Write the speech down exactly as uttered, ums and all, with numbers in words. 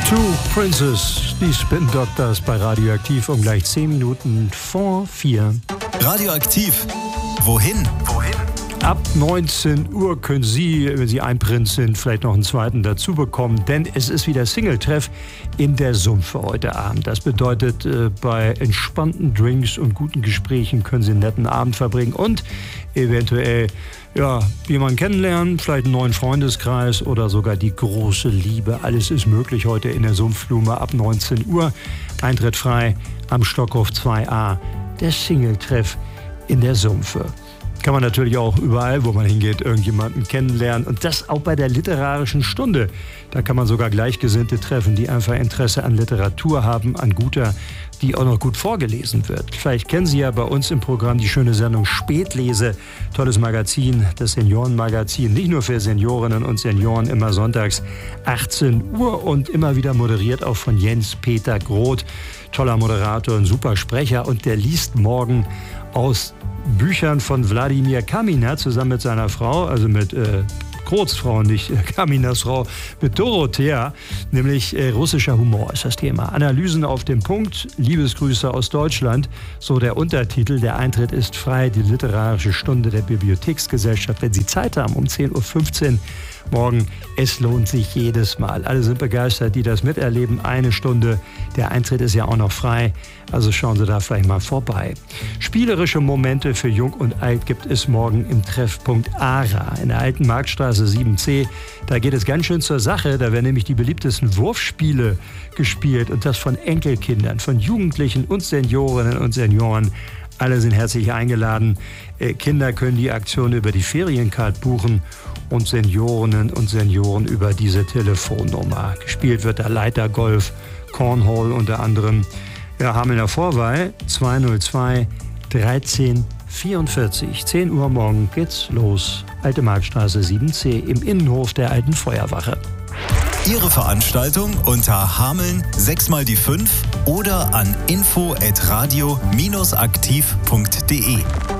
Two Princes, die Spin Doctors bei Radioaktiv um gleich zehn Minuten vor vier. Radioaktiv. Wohin? Wohin? Ab neunzehn Uhr können Sie, wenn Sie ein Prinz sind, vielleicht noch einen zweiten dazu bekommen, denn es ist wieder Single-Treff in der Sumpfe heute Abend. Das bedeutet, äh, bei entspannten Drinks und guten Gesprächen können Sie einen netten Abend verbringen und eventuell ja, jemanden kennenlernen, vielleicht einen neuen Freundeskreis oder sogar die große Liebe. Alles ist möglich heute in der Sumpfblume ab neunzehn Uhr. Eintritt frei am Stockhof zwei a, der Single-Treff in der Sumpfe. Kann man natürlich auch überall, wo man hingeht, irgendjemanden kennenlernen. Und das auch bei der literarischen Stunde. Da kann man sogar Gleichgesinnte treffen, die einfach Interesse an Literatur haben, an guter, die auch noch gut vorgelesen wird. Vielleicht kennen Sie ja bei uns im Programm die schöne Sendung Spätlese. Tolles Magazin, das Seniorenmagazin. Nicht nur für Seniorinnen und Senioren, immer sonntags achtzehn Uhr und immer wieder moderiert auch von Jens-Peter Groth. Toller Moderator, ein super Sprecher. Und der liest morgen aus Büchern von Wladimir Kaminer zusammen mit seiner Frau, also mit äh, Groths Frau, nicht äh, Kaminers Frau, mit Dorothea, nämlich äh, russischer Humor ist das Thema. Analysen auf den Punkt, Liebesgrüße aus Deutschland, so der Untertitel. Der Eintritt ist frei, die literarische Stunde der Bibliotheksgesellschaft. Wenn Sie Zeit haben, um zehn Uhr fünfzehn morgen, es lohnt sich jedes Mal. Alle sind begeistert, die das miterleben. Eine Stunde, der Eintritt ist ja auch noch frei, also schauen Sie da vielleicht mal vorbei. Spielerische Momente für Jung und Alt gibt es morgen im Treffpunkt Ara in der alten Marktstraße sieben c. Da geht es ganz schön zur Sache, da werden nämlich die beliebtesten Wurfspiele gespielt und das von Enkelkindern, von Jugendlichen und Seniorinnen und Senioren. Alle sind herzlich eingeladen. Kinder können die Aktion über die Feriencard buchen und Seniorinnen und Senioren über diese Telefonnummer. Gespielt wird da Leitergolf, Cornhole unter anderem. Ja, Hamelner Vorwahl zwei null zwei dreizehn vierundvierzig. zehn Uhr morgen geht's los. Alte Marktstraße sieben c im Innenhof der alten Feuerwache. Ihre Veranstaltung unter Hameln sechs mal die fünf oder an info at radio aktiv punkt de.